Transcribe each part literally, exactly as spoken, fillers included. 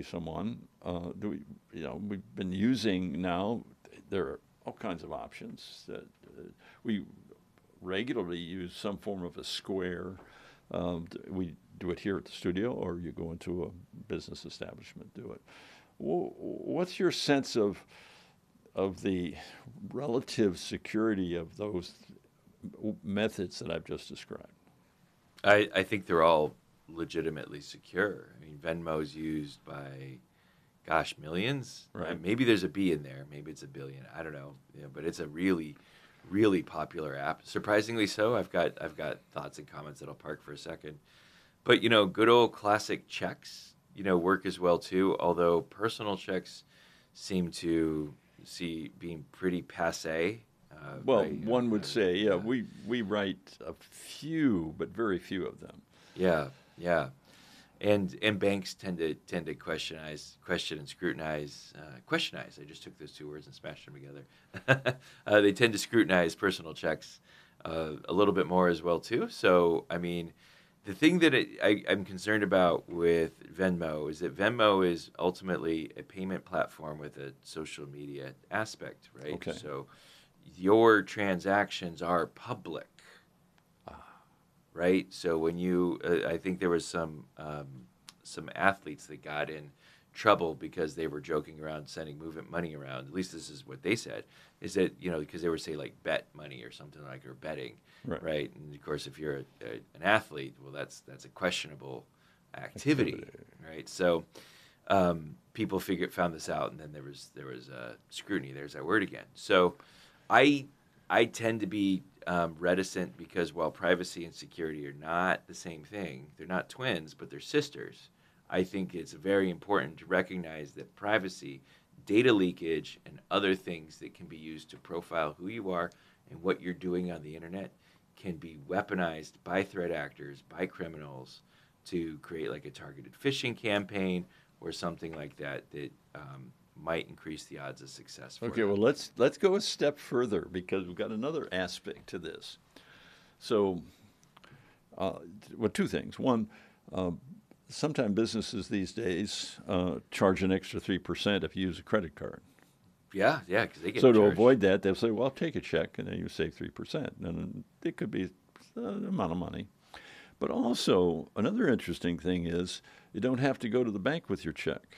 someone. Uh, do we, you know, we've been using now. There are all kinds of options that uh, we regularly use some form of a square. Um, we do it here at the studio, or you go into a business establishment, do it. What's your sense of of the relative security of those methods that I've just described? I, I think they're all legitimately secure. I mean, Venmo's used by, gosh, millions. Right. Uh, maybe there's a B in there. Maybe it's a billion. I don't know. Yeah, but it's a really, really popular app. Surprisingly so. I've got I've got thoughts and comments that I'll park for a second. But you know, good old classic checks, you know, work as well too. Although personal checks seem to see being pretty passe. Uh, Well, by, one uh, would uh, say, yeah, we, we write a few, but very few of them. Yeah, yeah, and and banks tend to tend to questionize, question and scrutinize, uh, questionize. I just took those two words and smashed them together. uh, they tend to scrutinize personal checks uh, a little bit more as well too. So, I mean, the thing that it, I, I'm concerned about with Venmo is that Venmo is ultimately a payment platform with a social media aspect, right? Okay. So, your transactions are public, right? So when you, uh, I think there was some um, some athletes that got in trouble because they were joking around sending movement money around. At least this is what they said. Is that you know because they were say like bet money or something like or betting, Right. right? And of course, if you're a, a, an athlete, well, that's that's a questionable activity, Activity. right? So um, people figured found this out, and then there was there was uh, scrutiny. There's that word again. So I I tend to be um, reticent because while privacy and security are not the same thing, they're not twins, but they're sisters. I think it's very important to recognize that privacy, data leakage, and other things that can be used to profile who you are and what you're doing on the internet can be weaponized by threat actors, by criminals, to create like a targeted phishing campaign or something like that that um, might increase the odds of success for Okay, them. well, let's let's go a step further because we've got another aspect to this. So, uh, well, two things. One, uh, sometimes businesses these days uh, charge an extra three percent if you use a credit card. Yeah, yeah, because they get So to charged. avoid that, they'll say, "Well, take a check," and then you save three percent, and it could be an amount of money. But also, another interesting thing is you don't have to go to the bank with your check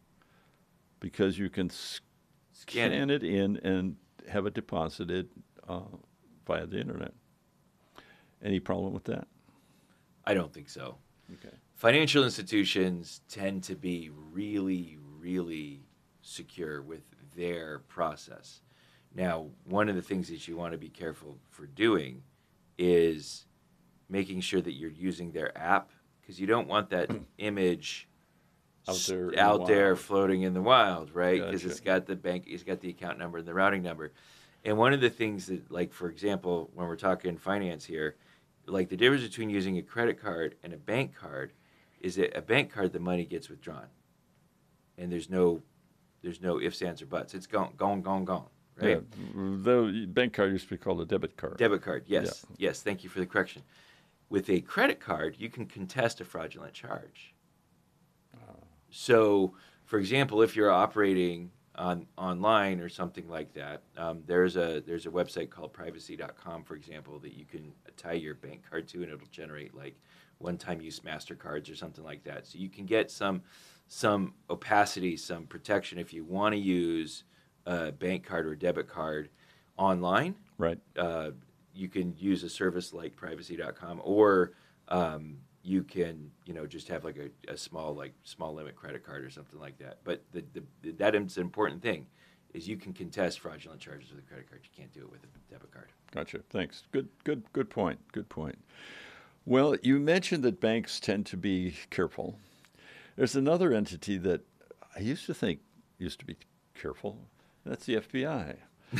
because you can Scan it. scan it in and have it deposited uh, via the internet. Any problem with that? I don't think so. Okay. Financial institutions tend to be really, really secure with their process. Now, one of the things that you want to be careful for doing is making sure that you're using their app because you don't want that image Out s- there in the out there wild. floating in the wild, right? Because Gotcha. it's got the bank, it's got the account number and the routing number. And one of the things that, like, for example, when we're talking finance here, like the difference between using a credit card and a bank card is that a bank card, the money gets withdrawn. And there's no there's no ifs, ands, or buts. It's gone, gone, gone, gone, Yeah, right? the bank card used to be called a debit card. Debit card, Yeah. yes, yes. Thank you for the correction. With a credit card, you can contest a fraudulent charge. So, for example, if you're operating on online or something like that, um, there's a there's a website called privacy dot com, for example, that you can tie your bank card to, and it'll generate like one-time use Mastercards or something like that. So you can get some some opacity, some protection if you want to use a bank card or debit card online. Right. Uh, you can use a service like privacy dot com, or um, you can, you know, just have like a, a small, like small limit credit card or something like that. But the, the that is an important thing, is you can contest fraudulent charges with a credit card. You can't do it with a debit card. Gotcha. Thanks. Good. Good. Good point. Good point. Well, you mentioned that banks tend to be careful. There's another entity that I used to think used to be careful. That's the F B I.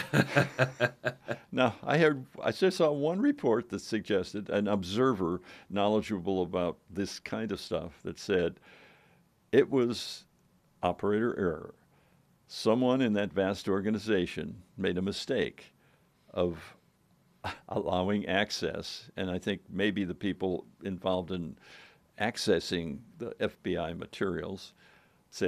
Now, I heard I just saw one report that suggested an observer knowledgeable about this kind of stuff that said it was operator error. Someone in that vast organization made a mistake of allowing access, and I think maybe the people involved in accessing the F B I materials